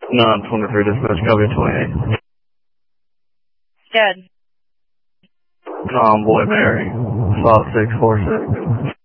923 dispatch, copy 28. Good. Convoy Mary, 5646.